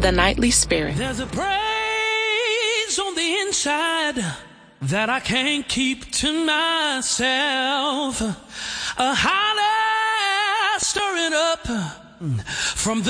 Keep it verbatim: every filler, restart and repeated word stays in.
The Nightly Spirit. There's a praise on the inside that I can't keep to myself. A holler stirring up from the